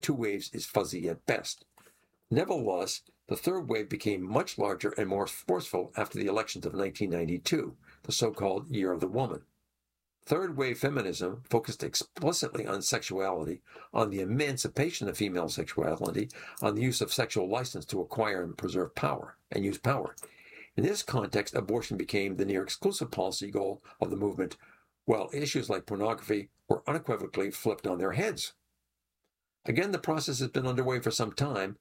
two waves is fuzzy at best. Nevertheless, the third wave became much larger and more forceful after the elections of 1992, the so-called Year of the Woman. Third wave feminism focused explicitly on sexuality, on the emancipation of female sexuality, on the use of sexual license to acquire and preserve power, and use power. In this context, abortion became the near exclusive policy goal of the movement, while issues like pornography were unequivocally flipped on their heads. Again, the process had been underway for some time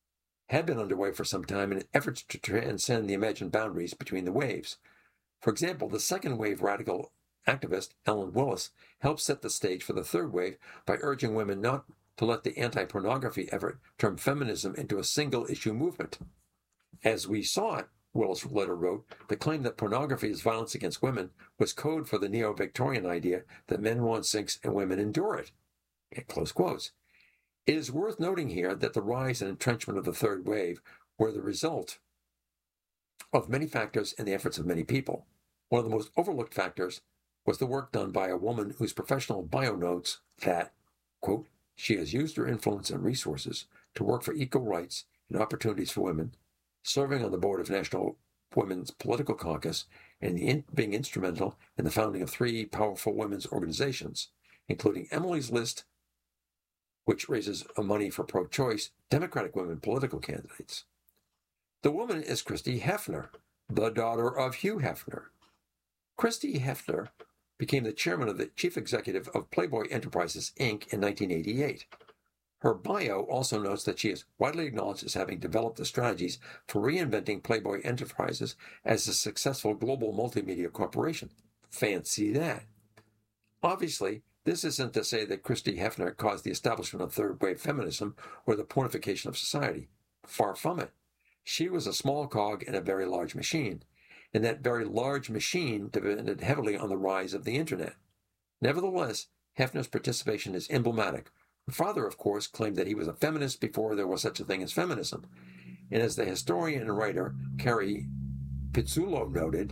in efforts to transcend the imagined boundaries between the waves. For example, the second wave radical activist Ellen Willis helped set the stage for the third wave by urging women not to let the anti-pornography effort turn feminism into a single-issue movement. As we saw it, Willis later wrote, the claim that pornography is violence against women was code for the neo-Victorian idea that men want sex and women endure it. Close quotes. It is worth noting here that the rise and entrenchment of the third wave were the result of many factors and the efforts of many people. One of the most overlooked factors was the work done by a woman whose professional bio notes that, quote, she has used her influence and resources to work for equal rights and opportunities for women, serving on the board of National Women's Political Caucus, and being instrumental in the founding of 3 powerful women's organizations, including Emily's List, which raises money for pro-choice Democratic women political candidates. The woman is Christy Hefner, the daughter of Hugh Hefner. Christy Hefner became the chairman of the chief executive of Playboy Enterprises, Inc. in 1988. Her bio also notes that she is widely acknowledged as having developed the strategies for reinventing Playboy Enterprises as a successful global multimedia corporation. Fancy that. Obviously, this isn't to say that Christy Hefner caused the establishment of third-wave feminism or the pornification of society. Far from it. She was a small cog in a very large machine, and that very large machine depended heavily on the rise of the Internet. Nevertheless, Hefner's participation is emblematic. Her father, of course, claimed that he was a feminist before there was such a thing as feminism. And as the historian and writer Carrie Pizzullo noted,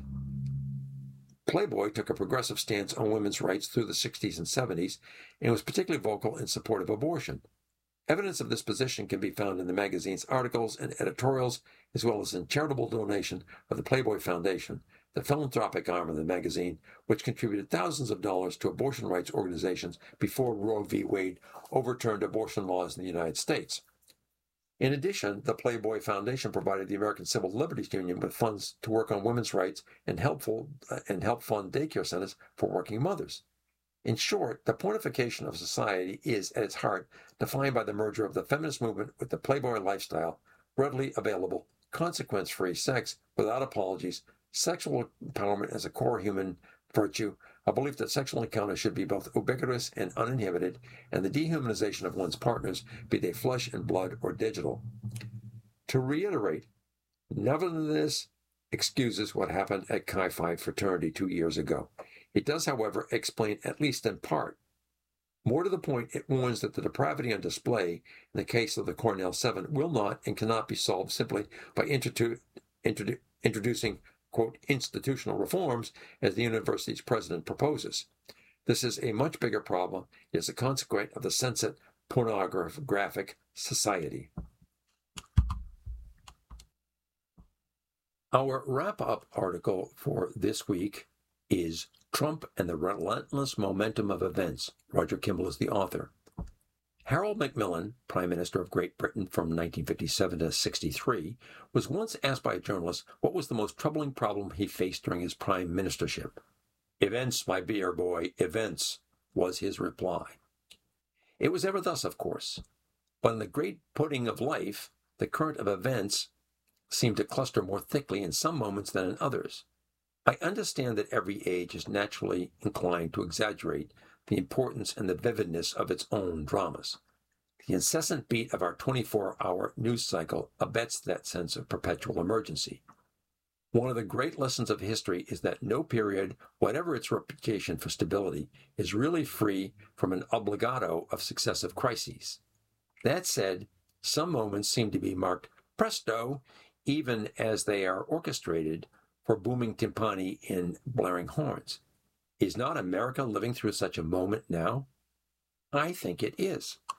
Playboy took a progressive stance on women's rights through the 60s and 70s and was particularly vocal in support of abortion. Evidence of this position can be found in the magazine's articles and editorials, as well as in charitable donation of the Playboy Foundation, the philanthropic arm of the magazine, which contributed thousands of dollars to abortion rights organizations before Roe v. Wade overturned abortion laws in the United States. In addition, the Playboy Foundation provided the American Civil Liberties Union with funds to work on women's rights and help fund daycare centers for working mothers. In short, the pornification of society is, at its heart, defined by the merger of the feminist movement with the Playboy lifestyle, readily available, consequence-free sex without apologies, sexual empowerment as a core human virtue, a belief that sexual encounters should be both ubiquitous and uninhibited, and the dehumanization of one's partners, be they flesh and blood or digital. To reiterate, none of this excuses what happened at Chi Phi fraternity 2 years ago. It does, however, explain, at least in part. More to the point, it warns that the depravity on display in the case of the Cornell 7 will not and cannot be solved simply by introducing, quote, institutional reforms, as the university's president proposes. This is a much bigger problem. It is a consequence of the censored, pornographic society. Our wrap-up article for this week is Trump and the Relentless Momentum of Events. Roger Kimball is the author. Harold Macmillan, Prime Minister of Great Britain from 1957 to 63, was once asked by a journalist what was the most troubling problem he faced during his prime ministership. "Events, my dear boy, events," was his reply. It was ever thus, of course. But in the great pudding of life, the current of events seemed to cluster more thickly in some moments than in others. I understand that every age is naturally inclined to exaggerate the importance and the vividness of its own dramas. The incessant beat of our 24-hour news cycle abets that sense of perpetual emergency. One of the great lessons of history is that no period, whatever its reputation for stability, is really free from an obligato of successive crises. That said, some moments seem to be marked presto, even as they are orchestrated for booming timpani and blaring horns. Is not America living through such a moment now? I think it is.